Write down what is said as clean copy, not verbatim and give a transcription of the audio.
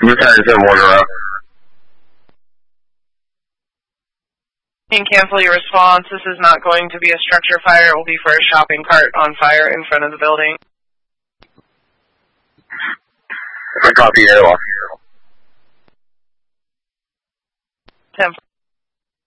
Lieutenant 7-1 up. And cancel your response. This is not going to be a structure fire. It will be for a shopping cart on fire in front of the building. I copy airlock. 10